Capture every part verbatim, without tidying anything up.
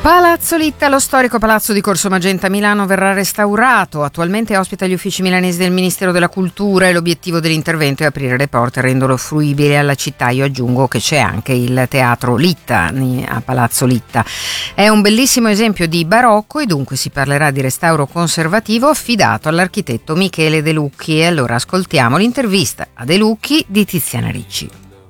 Palazzo Litta, lo storico palazzo di Corso Magenta a Milano, verrà restaurato. Attualmente ospita gli uffici milanesi del Ministero della Cultura e l'obiettivo dell'intervento è aprire le porte e renderlo fruibile alla città. Io aggiungo che c'è anche il teatro Litta a Palazzo Litta. È un bellissimo esempio di barocco e dunque si parlerà di restauro conservativo affidato all'architetto Michele De Lucchi. E allora ascoltiamo l'intervista a De Lucchi di Tiziana Ricci.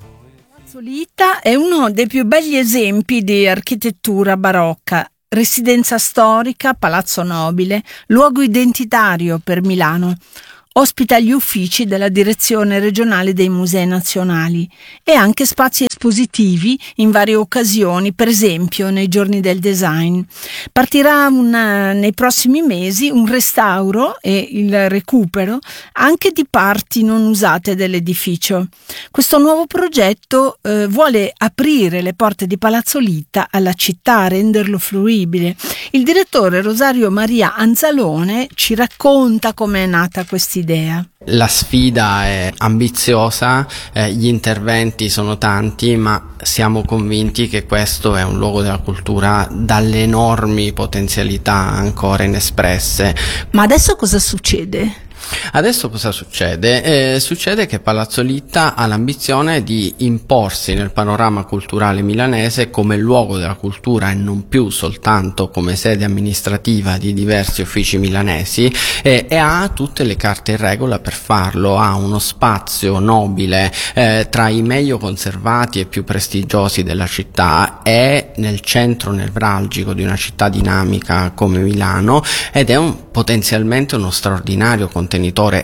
Litta è uno dei più begli esempi di architettura barocca, residenza storica, palazzo nobile, luogo identitario per Milano. Ospita gli uffici della Direzione Regionale dei Musei Nazionali e anche spazi espositivi in varie occasioni, per esempio nei Giorni del Design. Partirà una, nei prossimi mesi un restauro e il recupero anche di parti non usate dell'edificio. Questo nuovo progetto eh, vuole aprire le porte di Palazzo Litta alla città, renderlo fruibile. Il direttore Rosario Maria Anzalone ci racconta come è nata questa idea. La sfida è ambiziosa, eh, gli interventi sono tanti, ma siamo convinti che questo è un luogo della cultura dalle enormi potenzialità ancora inespresse. Ma adesso cosa succede? Adesso cosa succede? Eh, succede che Palazzo Litta ha l'ambizione di imporsi nel panorama culturale milanese come luogo della cultura e non più soltanto come sede amministrativa di diversi uffici milanesi, eh, e ha tutte le carte in regola per farlo. Ha uno spazio nobile eh, tra i meglio conservati e più prestigiosi della città, è nel centro nevralgico di una città dinamica come Milano ed è un, potenzialmente uno straordinario contenitore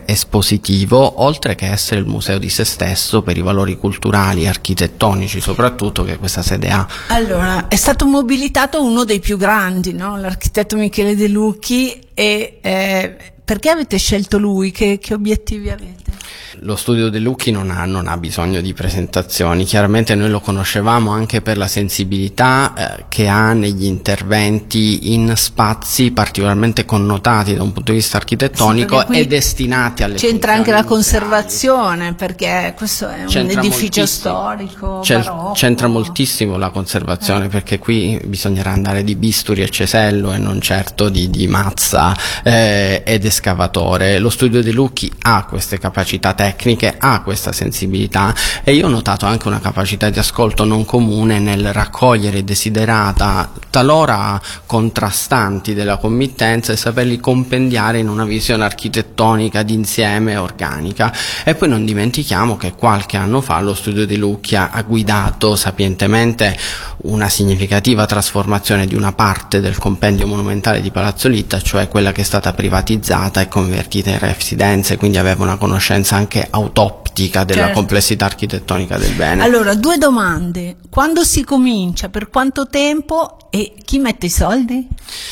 espositivo, oltre che essere il museo di se stesso per i valori culturali e architettonici soprattutto che questa sede ha. Allora, è stato mobilitato uno dei più grandi, no? L'architetto Michele De Lucchi, e eh, perché avete scelto lui? Che, che obiettivi avete? Lo studio De Lucchi non ha, non ha bisogno di presentazioni, chiaramente noi lo conoscevamo anche per la sensibilità eh, che ha negli interventi in spazi particolarmente connotati da un punto di vista architettonico sì, e destinati alle c'entra anche la conservazione, museali. Perché questo è un c'entra edificio storico barocco. C'entra moltissimo la conservazione, eh. perché qui bisognerà andare di bisturi e cesello e non certo di, di mazza eh, ed escavatore. Lo studio De Lucchi ha queste capacità tecniche, ha questa sensibilità e io ho notato anche una capacità di ascolto non comune nel raccogliere i desiderata talora contrastanti della committenza e saperli compendiare in una visione architettonica d'insieme organica. E poi non dimentichiamo che qualche anno fa lo studio De Lucchi ha guidato sapientemente una significativa trasformazione di una parte del compendio monumentale di Palazzo Litta, cioè quella che è stata privatizzata e convertita in residenze, quindi aveva una conoscenza anche autoptica della certo. complessità architettonica del bene. Allora, due domande: quando si comincia, per quanto tempo e chi mette i soldi?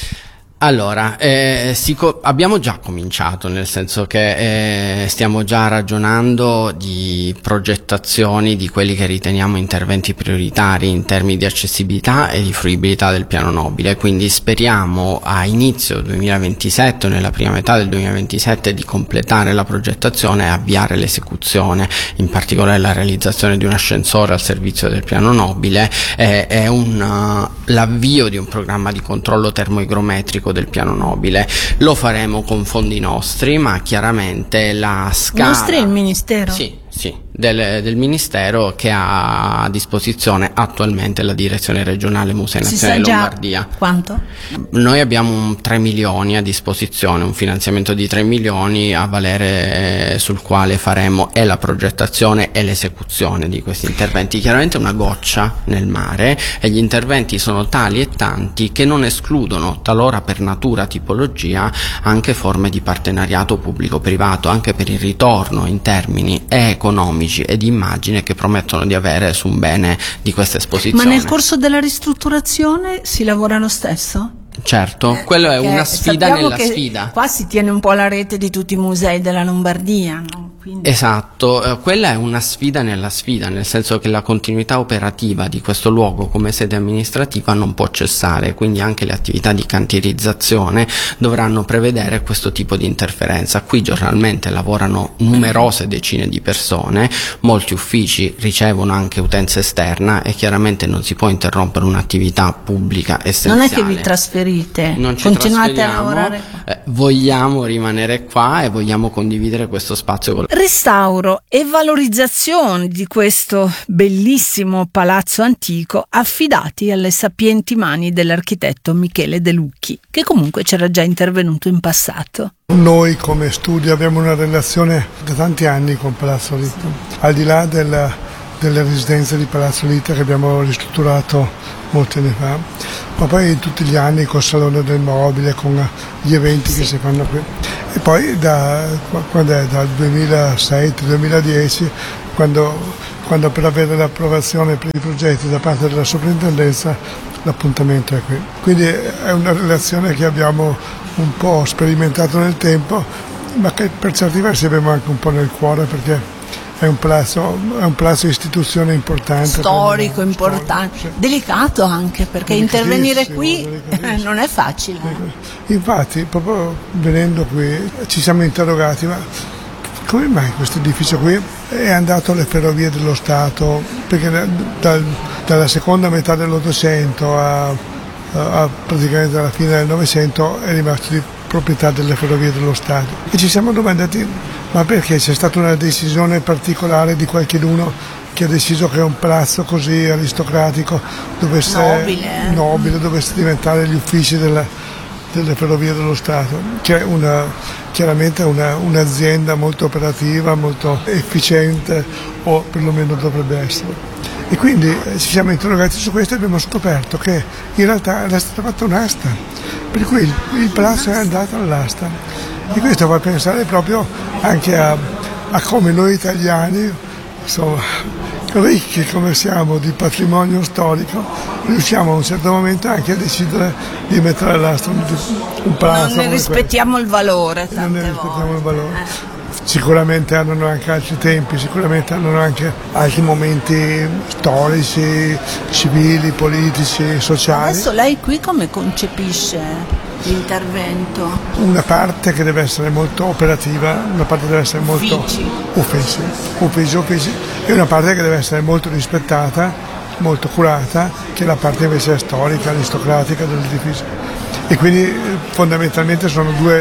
Allora, eh, si co- abbiamo già cominciato, nel senso che eh, stiamo già ragionando di progettazioni di quelli che riteniamo interventi prioritari in termini di accessibilità e di fruibilità del piano nobile, quindi speriamo a inizio duemilaventisette o nella prima metà del duemilaventisette di completare la progettazione e avviare l'esecuzione, in particolare la realizzazione di un ascensore al servizio del piano nobile eh, è un, uh, l'avvio di un programma di controllo termoigrometrico del piano nobile. Lo faremo con fondi nostri, ma chiaramente la scala nostri è il Ministero? Sì, sì, del, del Ministero, che ha a disposizione attualmente la Direzione Regionale Musei Nazionali di Lombardia. Quanto? Noi abbiamo un tre milioni a disposizione, un finanziamento di tre milioni a valere eh, sul quale faremo e la progettazione e l'esecuzione di questi interventi. Chiaramente una goccia nel mare, e gli interventi sono tali e tanti che non escludono, talora per natura tipologia, anche forme di partenariato pubblico-privato, anche per il ritorno in termini economici e di immagine che promettono di avere su un bene di questa esposizione. Ma nel corso della ristrutturazione si lavora lo stesso? Certo, eh, quello è una sfida nella che sfida. Qua si tiene un po' la rete di tutti i musei della Lombardia, no? quindi. Esatto, eh, quella è una sfida nella sfida, nel senso che la continuità operativa di questo luogo come sede amministrativa non può cessare, quindi anche le attività di cantierizzazione dovranno prevedere questo tipo di interferenza. Qui giornalmente lavorano numerose decine di persone, molti uffici ricevono anche utenza esterna e chiaramente non si può interrompere un'attività pubblica essenziale. Non è che vi trasferite, non ci continuate a lavorare qua. Eh, vogliamo rimanere qua e vogliamo condividere questo spazio con Restauro e valorizzazione di questo bellissimo palazzo antico affidati alle sapienti mani dell'architetto Michele De Lucchi, che comunque c'era già intervenuto in passato. Noi come studio abbiamo una relazione da tanti anni con Palazzo Litta, al di là della, delle residenze di Palazzo Litta che abbiamo ristrutturato molti anni fa, ma poi tutti gli anni col Salone del Mobile, con gli eventi sì. che si fanno qui. E poi da, quando è, dal duemilasette duemiladieci, quando, quando per avere l'approvazione per i progetti da parte della soprintendenza, l'appuntamento è qui. Quindi è una relazione che abbiamo un po' sperimentato nel tempo, ma che per certi versi abbiamo anche un po' nel cuore, perché è un palazzo, è un palazzo istituzione importante. Storico, importante, storico, delicato anche, perché intervenire qui non è facile. Infatti, proprio venendo qui, ci siamo interrogati, ma come mai questo edificio qui è andato alle Ferrovie dello Stato? Perché dal, dalla seconda metà dell'Ottocento a, a praticamente alla fine del Novecento è rimasto di proprietà delle Ferrovie dello Stato. E ci siamo domandati, ma perché c'è stata una decisione particolare di qualcheduno che ha deciso che un palazzo così aristocratico dovesse, nobile, nobile, dovesse diventare gli uffici della, delle Ferrovie dello Stato, che è una, chiaramente una, un'azienda molto operativa, molto efficiente, o perlomeno dovrebbe essere. E quindi ci siamo interrogati su questo e abbiamo scoperto che in realtà era stata fatta un'asta, per cui il, il palazzo è andato all'asta. E questo fa pensare proprio anche a, a come noi italiani, insomma, ricchi come siamo di patrimonio storico, riusciamo a un certo momento anche a decidere di mettere all'asta un, un palazzo. Non ne rispettiamo questo. il valore tante Non ne rispettiamo volte. il valore. Eh. Sicuramente hanno anche altri tempi, sicuramente hanno anche altri momenti storici, civili, politici, sociali. Adesso lei qui come concepisce l'intervento? Una parte che deve essere molto operativa, una parte deve essere molto uffici, uffici, uffici, uffici e una parte che deve essere molto rispettata, molto curata, che è la parte invece storica, aristocratica dell'edificio. E quindi fondamentalmente sono due,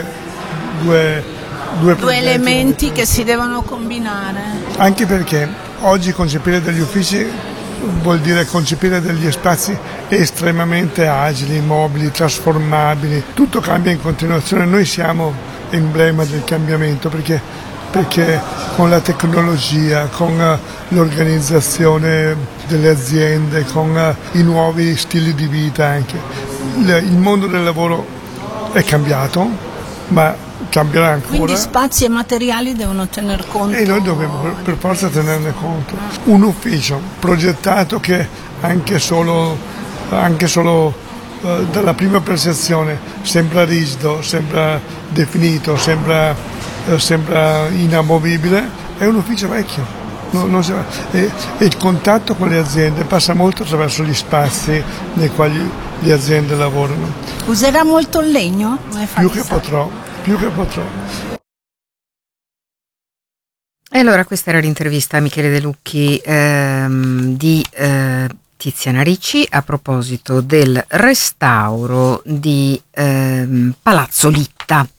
due Due, due elementi che si devono combinare. Anche perché oggi concepire degli uffici vuol dire concepire degli spazi estremamente agili, mobili, trasformabili. Tutto cambia in continuazione. Noi siamo emblema del cambiamento perché, perché con la tecnologia, con l'organizzazione delle aziende, con i nuovi stili di vita anche, il mondo del lavoro è cambiato, ma cambierà ancora. Quindi spazi e materiali devono tener conto. E noi dobbiamo per, per forza tenerne conto. Un ufficio progettato che anche solo, anche solo eh, dalla prima percezione sembra rigido, sembra definito, sembra, eh, sembra inamovibile, è un ufficio vecchio. Non, non si, e, e il contatto con le aziende passa molto attraverso gli spazi nei quali le aziende lavorano. Userà molto il legno? Più che potrò. più che potrò. E allora questa era l'intervista a Michele De Lucchi ehm, di eh, Tiziana Ricci a proposito del restauro di ehm, Palazzo Litta.